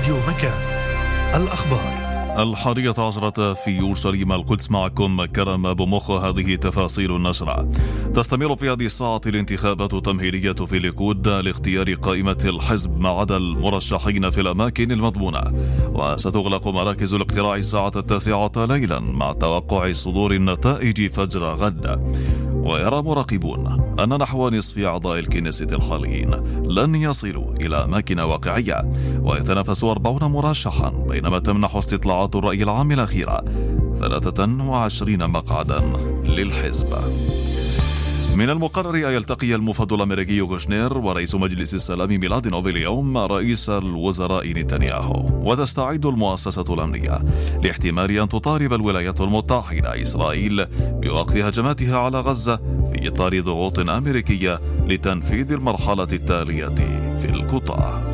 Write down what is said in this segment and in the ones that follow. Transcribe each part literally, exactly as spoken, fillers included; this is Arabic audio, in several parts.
راديو مكان. الأخبار الحادية عشرة في يورشليم القدس، معكم كرم أبو مخ. هذه تفاصيل النشرة. تستمر في هذه الساعة الانتخابات التمهيدية في الليكود لاختيار قائمة الحزب ما عدا المرشحين في الأماكن المضمونة، وستغلق مراكز الاقتراع الساعة التاسعة ليلا مع توقع صدور النتائج فجر غد. ويرى مراقبون أن نحو نصف أعضاء الكنيسة الحاليين لن يصلوا إلى أماكن واقعية، ويتنافس أربعون مرشحا، بينما تمنح استطلاعات الرأي العام الأخيرة ثلاثة وعشرين مقعدا للحزب. من المقرر أن يلتقي المفوض الأمريكي كوشنير ورئيس مجلس السلام ميلادينوف اليوم رئيس الوزراء نتنياهو، وتستعد المؤسسة الأمنية لاحتمال أن تطالب الولايات المتحدة إسرائيل بوقف هجماتها على غزة في إطار ضغوط أمريكية لتنفيذ المرحلة التالية في القطاع.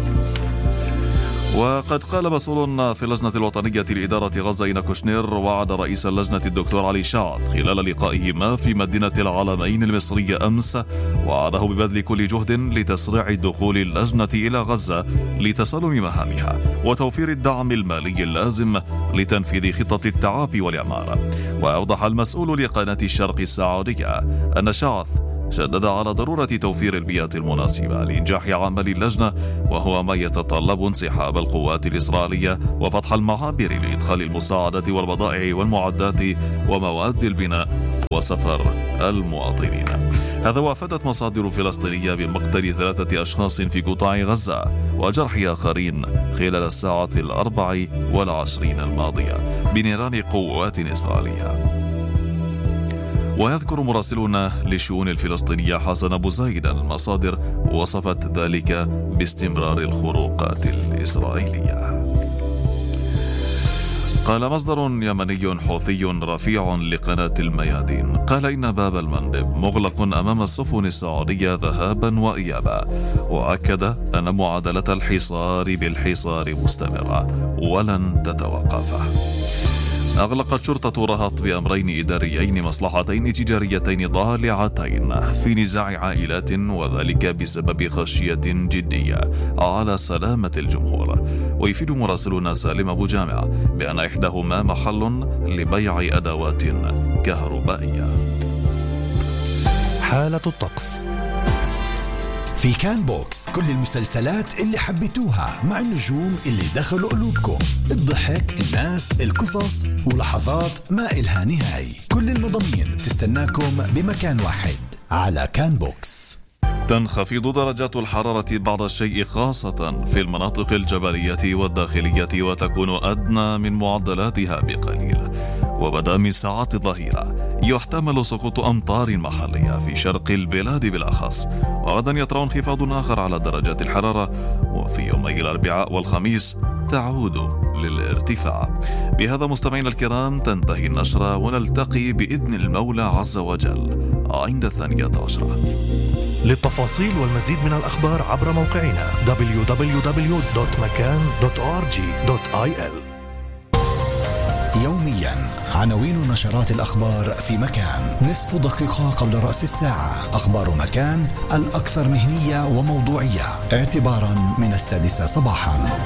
وقد قال مسؤول في اللجنة الوطنية لإدارة غزة إن كوشنير وعد رئيس اللجنة الدكتور علي شعث خلال لقائهما في مدينة العلمين المصرية أمس، وعده ببذل كل جهد لتسريع دخول اللجنة إلى غزة لتسلم مهامها وتوفير الدعم المالي اللازم لتنفيذ خطة التعافي والإعمار. وأوضح المسؤول لقناة الشرق السعودية أن شعث شدد على ضرورة توفير البيئة المناسبة لإنجاح عمل اللجنة، وهو ما يتطلب انسحاب القوات الإسرائيلية وفتح المعابر لإدخال المساعدات والبضائع والمعدات ومواد البناء وسفر المواطنين. هذا وافدت مصادر فلسطينية بمقتل ثلاثة أشخاص في قطاع غزة وجرح آخرين خلال الساعة الأربع والعشرين الماضية بنيران قوات إسرائيلية. ويذكر مراسلون للشؤون الفلسطينية حسن أبو زايد المصادر وصفت ذلك باستمرار الخروقات الإسرائيلية. قال مصدر يمني حوثي رفيع لقناة الميادين قال إن باب المندب مغلق أمام السفن السعودية ذهابا وإيابا، وأكد أن معادلة الحصار بالحصار مستمرة ولن تتوقف. أغلقت شرطة رهط بأمرين إداريين مصلحتين تجاريتين ضالعتين في نزاع عائلات، وذلك بسبب خشية جدية على سلامة الجمهور. ويفيد مراسلنا سالم أبو جامع بأن إحداهما محل لبيع أدوات كهربائية. حالة الطقس في كان بوكس، كل المسلسلات اللي حبيتوها مع النجوم اللي دخلوا قلوبكم، الضحك، الناس، القصص ولحظات ما إلها نهاية. كل المضامين تستناكم بمكان واحد على كان بوكس. تنخفض درجات الحرارة بعض الشيء خاصة في المناطق الجبلية والداخلية، وتكون أدنى من معدلاتها بقليل. وبدأ من ساعات الظهيرة يحتمل سقوط أمطار محلية في شرق البلاد بالأخص، وغدا يطرأ انخفاض آخر على درجات الحرارة، وفي يومي الأربعاء والخميس تعود للارتفاع. بهذا مستمعينا الكرام تنتهي النشرة، ونلتقي بإذن المولى عز وجل عند الثانية عشرة. للتفاصيل والمزيد من الأخبار عبر موقعنا دبليو دبليو دبليو دوت مكان دوت أو آر جي دوت آي إل. يوميا عناوين نشرات الأخبار في مكان، نصف دقيقة قبل رأس الساعة. أخبار مكان الأكثر مهنية وموضوعية اعتبارا من السادسة صباحا.